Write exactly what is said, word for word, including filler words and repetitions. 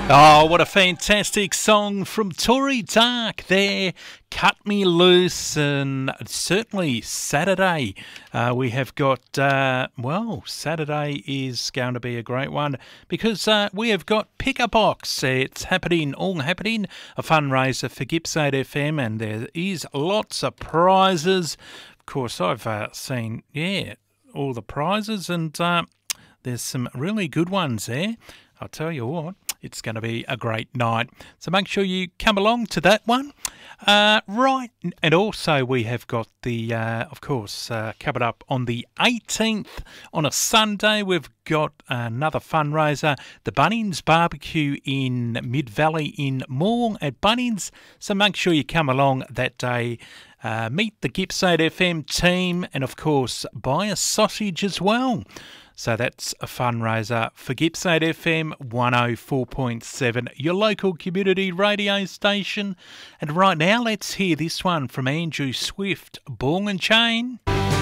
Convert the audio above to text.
Oh, what a fantastic song from Tory Dark there. Cut Me Loose, and certainly Saturday. Uh, we have got, uh, well, Saturday is going to be a great one because uh, we have got Pick a Box. It's happening, all happening, a fundraiser for Gippsland F M, and there is lots of prizes. Of course, I've uh, seen, yeah, all the prizes, and uh, there's some really good ones there. I'll tell you what, it's going to be a great night. So make sure you come along to that one. Uh, right, and also we have got the, uh, of course, uh, covered up on the eighteenth on a Sunday. We've got another fundraiser, the Bunnings Barbecue in Mid-Valley in Morng at Bunnings. So make sure you come along that day. Uh, meet the Gippsland F M team and, of course, buy a sausage as well. So that's a fundraiser for Gippsland F M one oh four point seven, your local community radio station. And right now, let's hear this one from Andrew Swift, Ball and Chain.